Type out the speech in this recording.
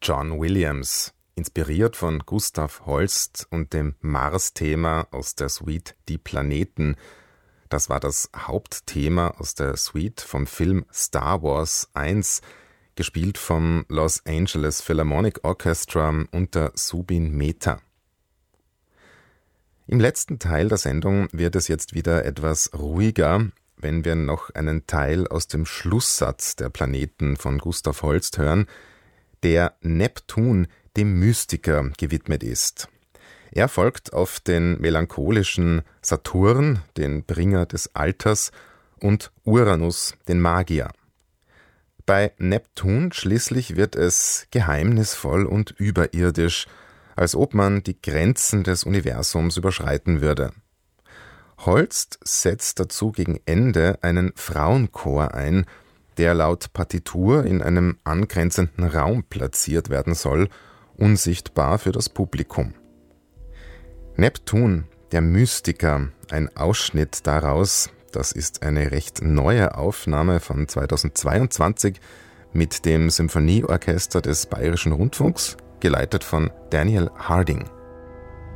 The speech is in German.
John Williams, inspiriert von Gustav Holst und dem Mars-Thema aus der Suite Die Planeten. Das war das Hauptthema aus der Suite vom Film Star Wars 1, gespielt vom Los Angeles Philharmonic Orchestra unter Zubin Mehta. Im letzten Teil der Sendung wird es jetzt wieder etwas ruhiger, wenn wir noch einen Teil aus dem Schlusssatz der Planeten von Gustav Holst hören, der Neptun, dem Mystiker, gewidmet ist. Er folgt auf den melancholischen Saturn, den Bringer des Alters, und Uranus, den Magier. Bei Neptun schließlich wird es geheimnisvoll und überirdisch, als ob man die Grenzen des Universums überschreiten würde. Holst setzt dazu gegen Ende einen Frauenchor ein, der laut Partitur in einem angrenzenden Raum platziert werden soll, unsichtbar für das Publikum. Neptun, der Mystiker, ein Ausschnitt daraus, das ist eine recht neue Aufnahme von 2022 mit dem Symphonieorchester des Bayerischen Rundfunks, geleitet von Daniel Harding.